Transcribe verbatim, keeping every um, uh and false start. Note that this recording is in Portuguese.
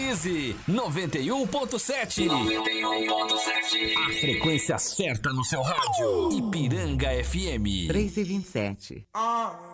Sintonize noventa e um ponto sete. noventa e um ponto sete. A frequência certa no seu rádio. Ipiranga F M. três e vinte e sete. Ah.